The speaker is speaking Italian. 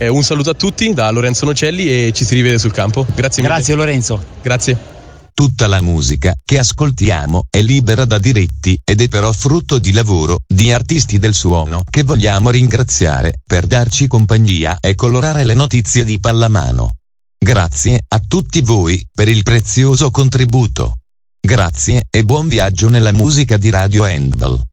Un saluto a tutti da Lorenzo Nocelli e ci si rivede sul campo. Grazie mille. Grazie Lorenzo. Grazie. Tutta la musica che ascoltiamo è libera da diritti ed è però frutto di lavoro di artisti del suono che vogliamo ringraziare per darci compagnia e colorare le notizie di pallamano. Grazie a tutti voi per il prezioso contributo. Grazie e buon viaggio nella musica di Radio Handball.